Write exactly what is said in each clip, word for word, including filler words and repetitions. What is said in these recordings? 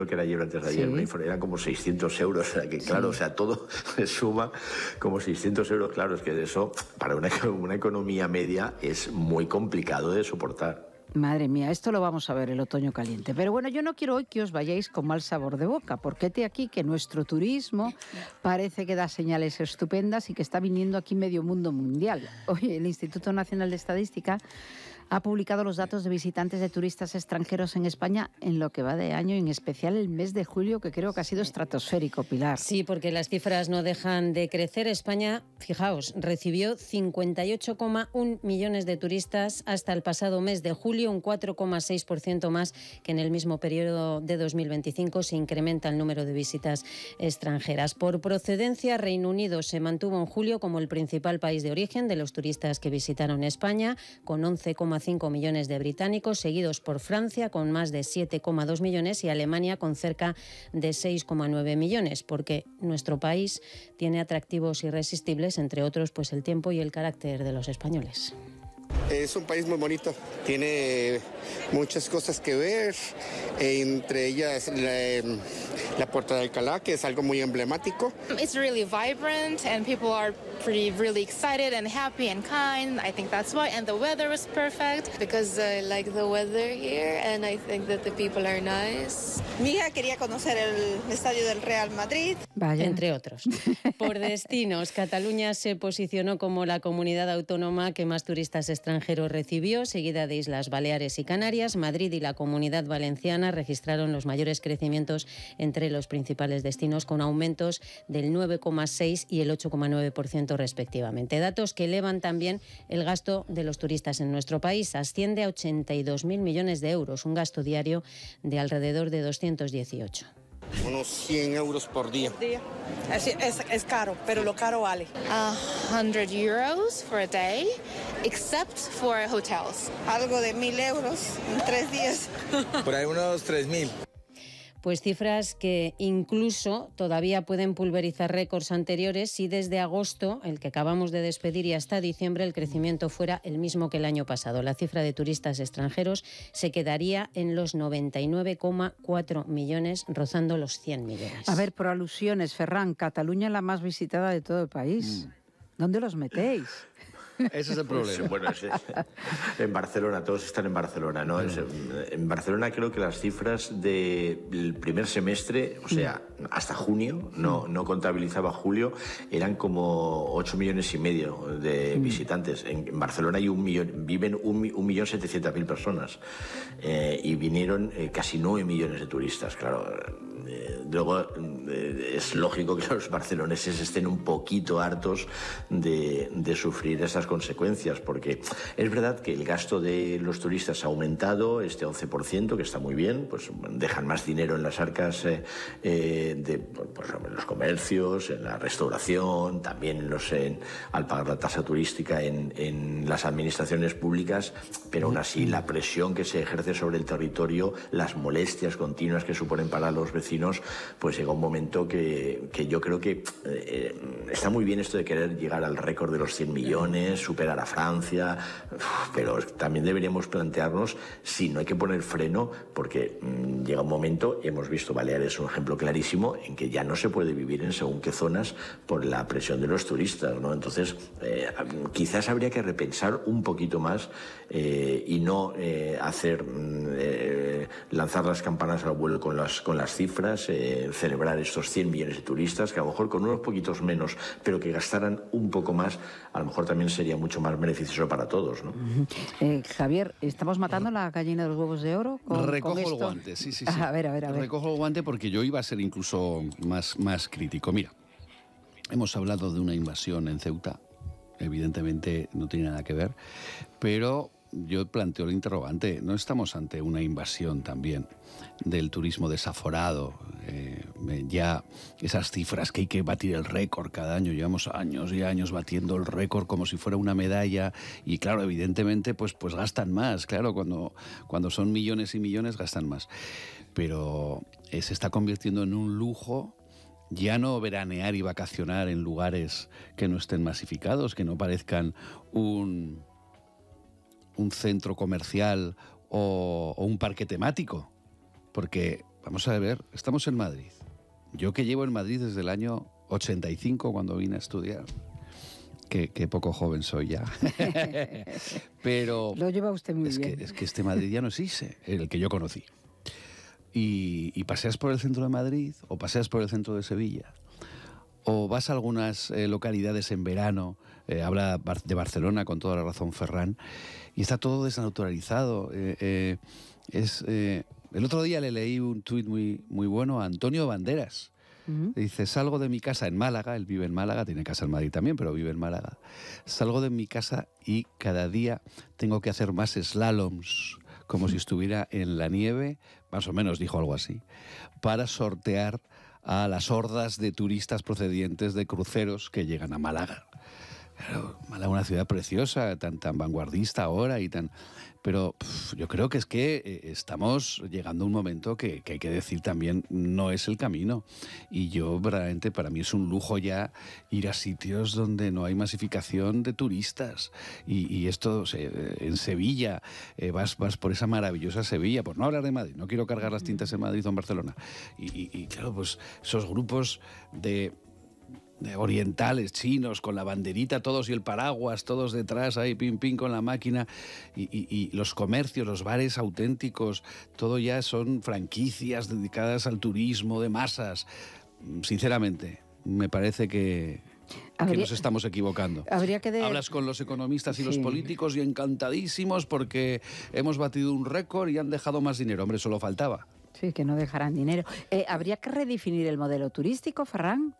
que era ayer antes de ayer, sí. ¿no? Eran como seiscientos euros, o sea, que claro, sí. o sea, todo se suma como seiscientos euros, claro, es que de eso, para una, una economía media, es muy complicado de soportar. Madre mía, esto lo vamos a ver el otoño caliente. Pero bueno, yo no quiero hoy que os vayáis con mal sabor de boca, porque te aquí que nuestro turismo parece que da señales estupendas y que está viniendo aquí medio mundo mundial. Hoy el Instituto Nacional de Estadística ha publicado los datos de visitantes de turistas extranjeros en España en lo que va de año, en especial el mes de julio, que creo que ha sido estratosférico, Pilar. Sí, porque las cifras no dejan de crecer. España, fijaos, recibió cincuenta y ocho coma uno millones de turistas hasta el pasado mes de julio, un cuatro coma seis por ciento más que en el mismo periodo de dos mil veinticinco. Se incrementa el número de visitas extranjeras. Por procedencia, Reino Unido se mantuvo en julio como el principal país de origen de los turistas que visitaron España, con once coma cinco millones de británicos, seguidos por Francia con más de siete coma dos millones y Alemania con cerca de seis coma nueve millones, porque nuestro país tiene atractivos irresistibles, entre otros pues el tiempo y el carácter de los españoles. Es un país muy bonito, tiene muchas cosas que ver, entre ellas la, la Puerta de Alcalá, que es algo muy emblemático. It's really vibrant and people are pretty really excited and happy and kind. I think that's why, and the weather is perfect because I like the weather here and I think that the people are nice. Mi hija quería conocer el estadio del Real Madrid, Vaya. Entre otros. Por destinos, Cataluña se posicionó como la comunidad autónoma que más turistas extranjeros recibió, seguida de Islas Baleares y Canarias. Madrid y la Comunidad Valenciana registraron los mayores crecimientos entre los principales destinos, con aumentos del nueve coma seis y el ocho coma nueve por ciento respectivamente. Datos que elevan también el gasto de los turistas en nuestro país. Asciende a ochenta y dos mil millones de euros, un gasto diario de alrededor de doscientos dieciocho. Unos cien euros por día. Es, es, es caro, pero lo caro vale. A hundred euros for a day, except for hotels. Algo de mil euros en tres días. Por ahí unos tres mil. Pues cifras que incluso todavía pueden pulverizar récords anteriores si desde agosto, el que acabamos de despedir, y hasta diciembre el crecimiento fuera el mismo que el año pasado. La cifra de turistas extranjeros se quedaría en los noventa y nueve coma cuatro millones, rozando los cien millones. A ver, por alusiones, Ferran, Cataluña es la más visitada de todo el país. Mm. ¿Dónde los metéis? Ese es el problema. Pues, bueno, es, en Barcelona, todos están en Barcelona, ¿no? Es, en Barcelona creo que las cifras del primer semestre, o sea, hasta junio, no, no contabilizaba julio, eran como ocho millones y medio de visitantes. En, en Barcelona hay un millón, viven un, un millón setecientas mil personas eh, y vinieron eh, casi nueve millones de turistas, claro. Eh, luego eh, es lógico que los barceloneses estén un poquito hartos de, de sufrir esas consecuencias, porque es verdad que el gasto de los turistas ha aumentado este once por ciento, que está muy bien, pues dejan más dinero en las arcas eh, eh, de pues, en los comercios, en la restauración, también en los, en, al pagar la tasa turística en, en las administraciones públicas, pero aún así la presión que se ejerce sobre el territorio, las molestias continuas que suponen para los vecinos, pues llega un momento que, que yo creo que eh, está muy bien esto de querer llegar al récord de los cien millones, superar a Francia, pero también deberíamos plantearnos si no hay que poner freno, porque mmm, llega un momento, hemos visto Baleares un ejemplo clarísimo, en que ya no se puede vivir en según qué zonas por la presión de los turistas, ¿no? Entonces, eh, quizás habría que repensar un poquito más eh, y no eh, hacer eh, lanzar las campanas al vuelo con las, con las cifras, Eh, celebrar estos cien millones de turistas, que a lo mejor con unos poquitos menos, pero que gastaran un poco más, a lo mejor también sería mucho más beneficioso para todos, ¿no? Uh-huh. eh, Javier, ¿estamos matando la gallina de los huevos de oro? Con, Recojo con el guante, sí, sí, sí. A ver, a ver, a ver. Recojo el guante porque yo iba a ser incluso más, más crítico. Mira, hemos hablado de una invasión en Ceuta, evidentemente no tiene nada que ver, pero yo planteo el interrogante, ¿no estamos ante una invasión también del turismo desaforado? Eh, ya esas cifras que hay que batir el récord cada año, llevamos años y años batiendo el récord como si fuera una medalla, y claro, evidentemente pues, pues gastan más, claro, cuando, cuando son millones y millones gastan más, pero eh, se está convirtiendo en un lujo ya no veranear y vacacionar en lugares que no estén masificados, que no parezcan un... un centro comercial o, o un parque temático, porque vamos a ver, estamos en Madrid. Yo que llevo en Madrid desde el año ochenta y cinco, cuando vine a estudiar. Qué, qué poco joven soy ya. Pero lo lleva usted muy es bien. Que, es que este Madrid ya no existe, el que yo conocí. Y, y paseas por el centro de Madrid, o paseas por el centro de Sevilla, o vas a algunas eh, localidades en verano, eh, habla de Barcelona con toda la razón Ferran, y está todo desnaturalizado. Eh, eh, es, eh, el otro día le leí un tuit muy, muy bueno a Antonio Banderas. Uh-huh. Dice, salgo de mi casa en Málaga, él vive en Málaga, tiene casa en Madrid también, pero vive en Málaga. Salgo de mi casa y cada día tengo que hacer más slaloms, como si estuviera en la nieve, más o menos dijo algo así, para sortear a las hordas de turistas procedientes de cruceros que llegan a Málaga. Claro, Málaga es una ciudad preciosa, tan, tan vanguardista ahora y tan... Pero pff, yo creo que es que eh, estamos llegando a un momento que, que hay que decir también no es el camino. Y yo, verdaderamente, para mí es un lujo ya ir a sitios donde no hay masificación de turistas. Y, y esto, eh, en Sevilla, eh, vas, vas por esa maravillosa Sevilla, por no hablar de Madrid, no quiero cargar las tintas en Madrid o en Barcelona. Y, y, y claro, pues esos grupos de... de orientales, chinos, con la banderita todos y el paraguas, todos detrás ahí, pim, pim, con la máquina, y, y, y los comercios, los bares auténticos, todo ya son franquicias dedicadas al turismo de masas. Sinceramente, me parece que... Habría, que nos estamos equivocando. Habría que de... Hablas con los economistas y sí. los políticos y encantadísimos porque hemos batido un récord y han dejado más dinero. Hombre, solo faltaba. Sí, que no dejarán dinero. Eh, ¿Habría que redefinir el modelo turístico, Ferran?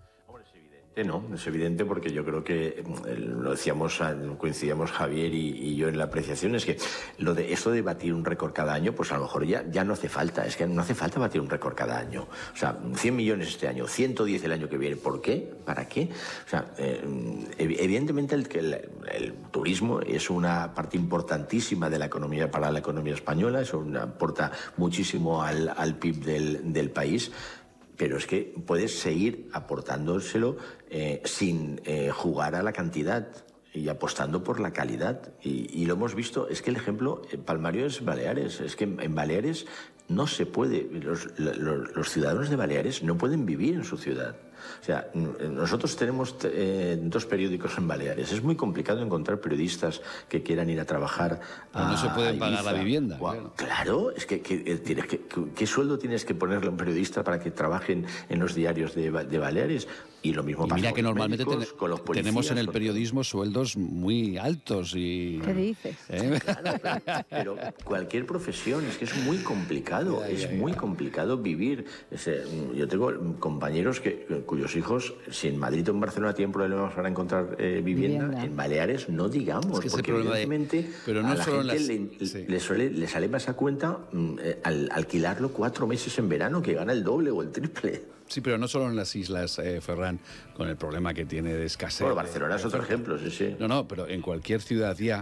No, es evidente porque yo creo que lo decíamos, coincidíamos Javier y, y yo en la apreciación, es que lo de esto de batir un récord cada año, pues a lo mejor ya, ya no hace falta, es que no hace falta batir un récord cada año. O sea, cien millones este año, ciento diez el año que viene, ¿por qué? ¿Para qué? O sea, eh, evidentemente el, el, el turismo es una parte importantísima de la economía para la economía española, eso aporta muchísimo al, al P I B del, del país. Pero es que puedes seguir aportándoselo eh, sin eh, jugar a la cantidad y apostando por la calidad. Y, y lo hemos visto, es que el ejemplo, eh, palmario es Baleares. Es que en, en Baleares no se puede, los, los, los ciudadanos de Baleares no pueden vivir en su ciudad. O sea, nosotros tenemos eh, dos periódicos en Baleares. Es muy complicado encontrar periodistas que quieran ir a trabajar Pero a, no se puede pagar la vivienda. Wow, claro. claro, es que, que, tienes que, que ¿qué sueldo tienes que ponerle a un periodista para que trabajen en los diarios de, de Baleares? Y lo mismo y pasa mira con que los normalmente médicos, ten, con los policías, tenemos en el con... periodismo sueldos muy altos y... ¿Qué dices? ¿Eh? Claro, claro, pero cualquier profesión, es que es muy complicado, ya, ya, es muy ya. complicado vivir. Ese, yo tengo compañeros que, cuyos hijos, si en Madrid o en Barcelona tienen problemas para encontrar eh, vivienda, vivienda, en Baleares no digamos, es que porque evidentemente de... pero no a la gente las... le, sí. le, suele, le sale más a cuenta eh, al alquilarlo cuatro meses en verano, que gana el doble o el triple. Sí, pero no solo en las islas, eh, Ferran, con el problema que tiene de escasez. Bueno, Barcelona es otro ejemplo, sí, sí. No, no, pero en cualquier ciudad ya,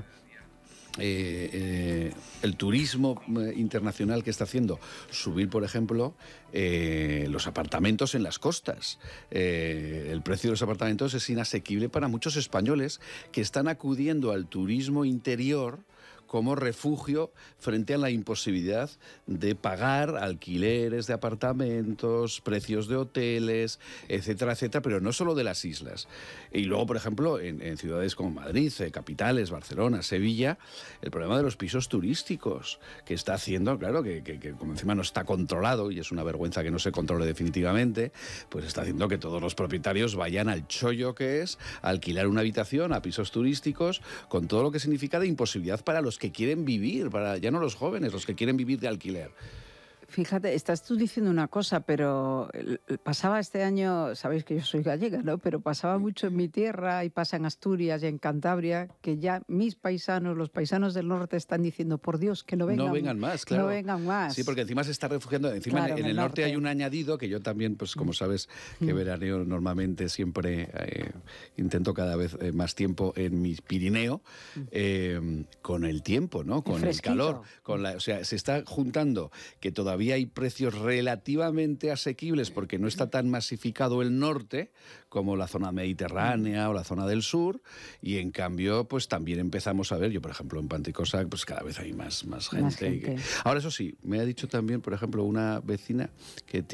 eh, eh, el turismo internacional que está haciendo subir, por ejemplo, eh, los apartamentos en las costas. Eh, el precio de los apartamentos es inasequible para muchos españoles que están acudiendo al turismo interior como refugio frente a la imposibilidad de pagar alquileres de apartamentos, precios de hoteles, etcétera, etcétera, pero no solo de las islas. Y luego, por ejemplo, en, en ciudades como Madrid, eh, capitales, Barcelona, Sevilla, el problema de los pisos turísticos, que está haciendo, claro, que, que, que como encima no está controlado, y es una vergüenza que no se controle definitivamente, pues está haciendo que todos los propietarios vayan al chollo que es alquilar una habitación a pisos turísticos, con todo lo que significa de imposibilidad para los que quieren vivir, para ya no los jóvenes, los que quieren vivir de alquiler. Fíjate, estás tú diciendo una cosa, pero pasaba este año, sabéis que yo soy gallega, ¿no? Pero pasaba mucho en mi tierra y pasa en Asturias y en Cantabria, que ya mis paisanos, los paisanos del norte están diciendo, por Dios, que no vengan, no vengan más, claro. No vengan más. Sí, porque encima se está refugiando, encima claro, en, en el norte, norte hay un añadido, que yo también, pues como sabes, que veraneo normalmente siempre eh, intento cada vez eh, más tiempo en mi Pirineo, eh, con el tiempo, ¿no? Con el, el calor, con la, o sea, se está juntando que todavía todavía hay precios relativamente asequibles porque no está tan masificado el norte como la zona mediterránea o la zona del sur, y en cambio pues también empezamos a ver, yo por ejemplo en Panticosa pues cada vez hay más, más gente. Más gente. Y que... Ahora eso sí, me ha dicho también por ejemplo una vecina que tiene